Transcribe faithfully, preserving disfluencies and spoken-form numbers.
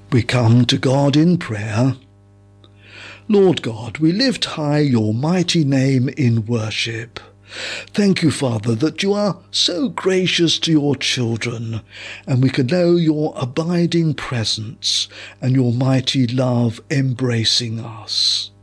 We come to God in prayer. Lord God, we lift high your mighty name in worship. Thank you, Father, that you are so gracious to your children, and we can know your abiding presence and your mighty love embracing us.